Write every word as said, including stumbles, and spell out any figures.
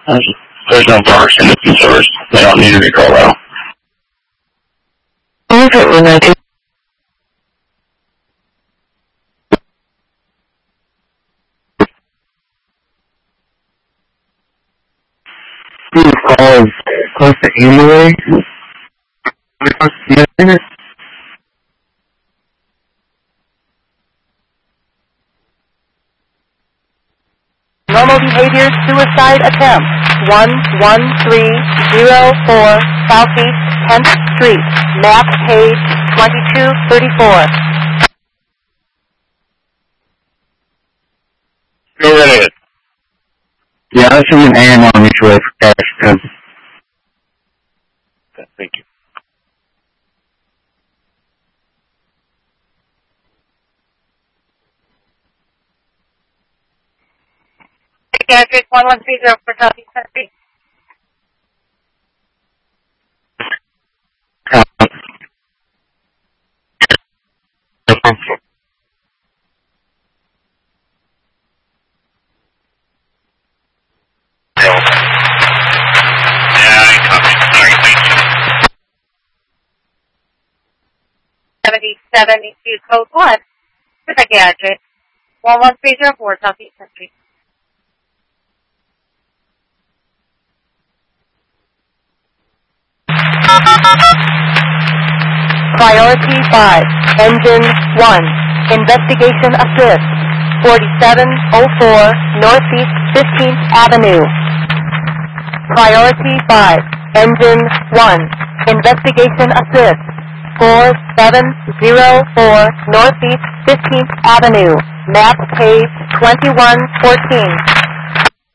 There's, there's no parks in the stores. They don't need to be called out. Okay, when I do. These calls close to Amway. Normal behavior suicide attempt. one one three zero four Southeast tenth Street. Map page twenty-two thirty-four. Go right ahead. Yeah, this is an A M on each way for cash. Okay, thank you. Gadget one one three zero for Southeast tenth Street. seventy-seven two code one for the Gadget one one three zero four Southeast tenth Street. Priority five, Engine one, Investigation Assist, forty-seven oh four Northeast fifteenth Avenue. Priority five, Engine one, Investigation Assist, four seven zero four Northeast fifteenth Avenue. Map page twenty-one fourteen.